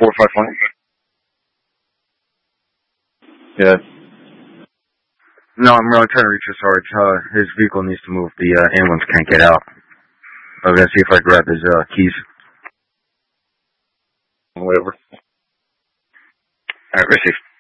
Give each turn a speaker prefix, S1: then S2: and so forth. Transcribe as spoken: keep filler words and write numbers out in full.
S1: four five one. Yeah. No, I'm really trying to reach the Sarge. Uh, his vehicle needs to move. The uh, ambulance can't get out. I'm gonna see if I grab his uh, keys. Whatever. Alright, receive.